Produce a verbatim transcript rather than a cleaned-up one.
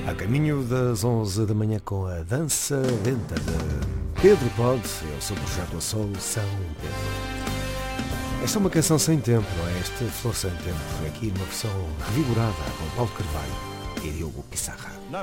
A caminho das onze da manhã com a dança lenta de Pedro Pod, eu sou o projeto A Sol São Pedro. Esta é uma canção sem tempo, não é? Este Flor Sem Tempo, aqui numa versão revigorada com Paulo Carvalho e Diogo Pissarra. Na